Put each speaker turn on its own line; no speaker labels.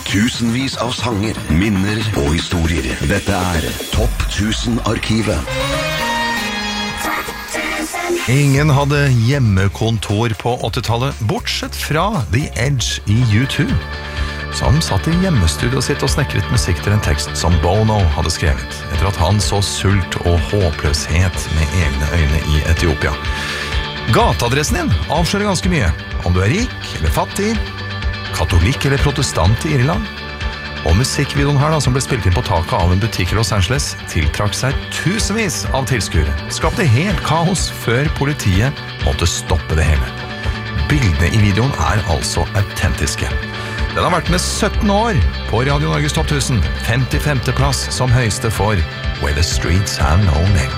Tusenvis av sanger, minner og historier. Dette Topp 1000-arkivet.
Ingen hadde hjemmekontor på 80-tallet, bortsett fra The Edge i U2, som satt i hjemmestudioet sitt og snekret musikk til en tekst som Bono hadde skrevet, etter at han så sult og håpløshet med egne øyne i Etiopia. Gateadressen din avslører ganske mye, om du rik eller fattig, katolikk eller protestant i Irland. Og musikkvideoen her som ble spilt inn på taket av en butikk i Los Angeles tilltrakk seg tusenvis av tilskuere. Skapte helt kaos før politiet måtte stoppe det hele. Bildene i videoen altså autentiske. Den har vært med 17 år på Radio Norges Topp 1000, 55. plass som høyeste for Where the Streets Have No Name.